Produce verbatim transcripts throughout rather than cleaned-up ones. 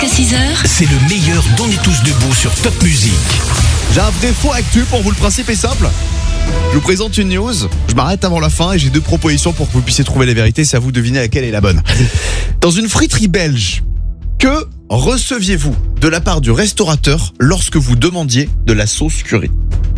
À six heures, c'est le meilleur d'On est tous debout sur Top Music. J'ai un vrai faux actu pour vous, le principe est simple. Je vous présente une news, je m'arrête avant la fin et j'ai deux propositions pour que vous puissiez trouver la vérité, c'est à vous de deviner laquelle est la bonne. Dans une friterie belge, que receviez-vous de la part du restaurateur lorsque vous demandiez de la sauce curry?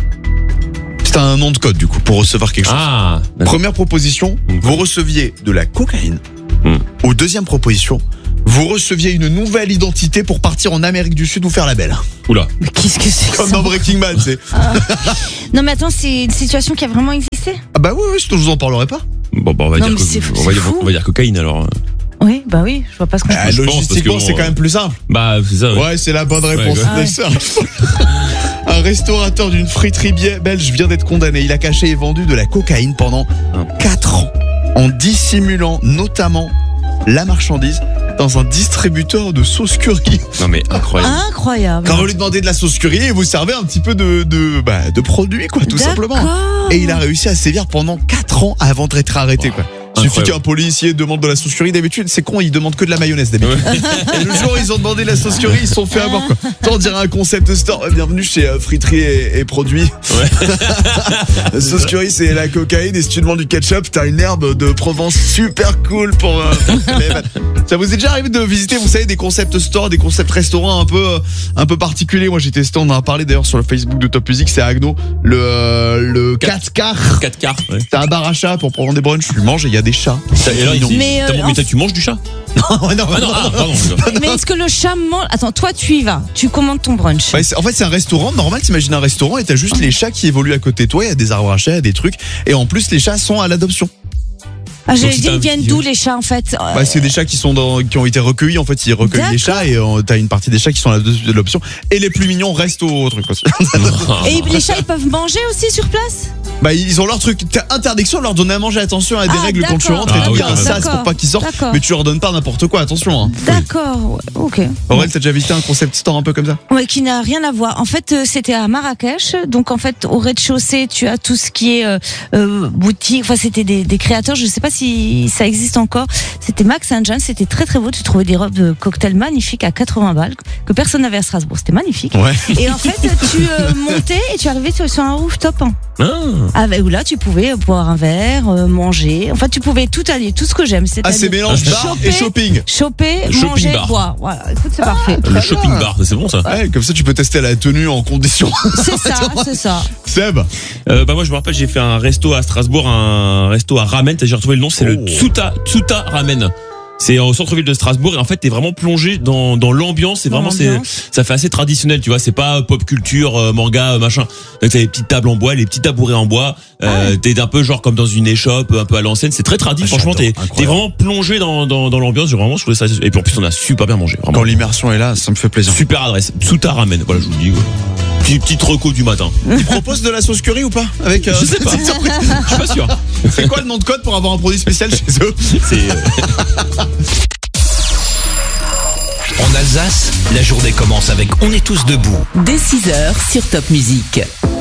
C'est un nom de code du coup pour recevoir quelque chose. Ah, Première proposition, vous receviez de la cocaïne. Mm. Ou deuxième proposition, vous receviez une nouvelle identité pour partir en Amérique du Sud ou faire la belle. Oula. Mais qu'est-ce que c'est que Comme ça dans Breaking Bad, c'est. Non mais attends, c'est une situation qui a vraiment existé? Ah bah oui, oui, sinon je vous en parlerai pas. Bon, bah, on va Non, dire, mais c'est- co- on c'est va dire, fou. on va dire cocaïne alors. Oui, bah oui, je vois pas ce qu'on Ah, je pense, parce logistiquement, que bon, c'est quand même plus simple. Bah, c'est ça. Ouais. Ouais, c'est la bonne réponse. Ouais, ouais. C'est ça. Un restaurateur d'une friterie bi- belge vient d'être condamné. Il a caché et vendu de la cocaïne pendant quatre ans en dissimulant notamment la marchandise dans un distributeur de sauce curry. Non mais incroyable. Incroyable. Quand vous lui demandez de la sauce curry, vous servez un petit peu de de bah, de produit quoi, tout simplement. D'accord. Et il a réussi à sévir pendant quatre ans avant d'être arrêté quoi. Il suffit Incroyable. qu'un policier demande de la sauce curry. D'habitude, c'est con, ils demandent que de la mayonnaise d'habitude. Et le jour où ils ont demandé de la sauce curry, ils se sont fait avoir quoi. Ça, on dirait un concept store. Bienvenue chez euh, Friterie et, et Produits. Ouais. La sauce curry, c'est la cocaïne. Et si tu demandes du ketchup, t'as une herbe de Provence super cool pour. Euh, mais, bah, ça vous est déjà arrivé de visiter, vous savez, des concept stores, des concept restaurants un peu, euh, un peu particuliers. Moi, j'ai testé. On en a parlé d'ailleurs sur le Facebook de Top Music. C'est à Agno, le euh, le quatre quarts. quatre quarts. Ouais. C'est un bar à chat pour prendre des brunchs. Tu manges et il y a des chats. Et alors, il- Mais, euh, t'as- mais en- t'as- tu manges du chat? Non, non, Ah non, ah, pardon. Mais est-ce que le chat mange? Attends, toi tu y vas, tu commandes ton brunch. Ouais, c'est- en fait, c'est un restaurant. Normal, t'imagines un restaurant et t'as juste les chats qui évoluent à côté de toi. Il y a des arbres à chat, il y a des trucs. Et en plus, les chats sont à l'adoption. Ah, j'allais si dire, t'as ils viennent un- d'où les chats en fait? Bah, c'est des chats qui sont dans, qui ont été recueillis. En fait, ils recueillent les D'accord. chats et euh, t'as une partie des chats qui sont à l'adoption. Et les plus mignons restent au truc aussi. Et les chats ils peuvent manger aussi sur place? Bah, ils ont leur truc. T'as interdiction de leur donner à manger. Attention à des Ah, règles quand tu d'accord. rentres et Ah tout. oui, Il y a un quand même. sas pour D'accord. pas qu'ils sortent. D'accord. Mais tu leur donnes pas n'importe quoi. Attention. Hein. D'accord, ouais, ok. Aurel, t'as déjà visité un concept store un peu comme ça? Ouais, qui n'a rien à voir. En fait, euh, c'était à Marrakech. Donc, en fait, au rez-de-chaussée, tu as tout ce qui est euh, euh, boutique. Enfin, c'était des, des créateurs. Je sais pas si ça existe encore. C'était Max and John. C'était très très beau. Tu trouvais des robes de cocktail magnifiques à quatre-vingts balles que personne n'avait à Strasbourg. C'était magnifique. Ouais. Et en fait, tu euh, montais et tu arrivais sur, sur un rooftop. Hein, Ah. avec, où là, tu pouvais boire un verre, euh, manger. Enfin, tu pouvais tout allier, tout ce que j'aime. Ah, c'est C'est-à-dire mélange bar et shopping. choper, Le shopping manger, bar. boire. Voilà. Écoute, c'est parfait. Le shopping bar, c'est bon ça. Ouais, comme ça, tu peux tester la tenue en condition. C'est ça, c'est ça. Seb. Euh, bah moi je me rappelle, j'ai fait un resto à Strasbourg, un resto à ramen. J'ai retrouvé le nom, c'est Oh. le Tsuta Tsuta Ramen. C'est au centre-ville de Strasbourg et en fait t'es vraiment plongé dans dans l'ambiance. C'est Dans vraiment c'est l'ambiance. ça fait assez traditionnel, tu vois. C'est pas pop culture, euh, manga, euh, machin. Donc t'as les petites tables en bois, les petits tabourets en bois. Euh, T'es un peu genre comme dans une échoppe, un peu à l'ancienne. C'est très tradit. Ah, Franchement, t'es j'adore, t'es incroyable. vraiment plongé dans dans dans l'ambiance. J'ai vraiment trouvé ça. Et puis en plus on a super bien mangé. Vraiment. Quand l'immersion est là, ça me fait plaisir. Super adresse. Tsuta Ramen. Voilà, je vous le dis. Ouais. Petit petite reco du matin. Ils proposent de la sauce curry ou pas? Avec, euh, Je sais pas. petite surprise. Je suis pas sûr. C'est quoi le nom de code pour avoir un produit spécial chez eux? C'est euh, En Alsace, la journée commence avec On est tous debout. dès six heures sur Top Music.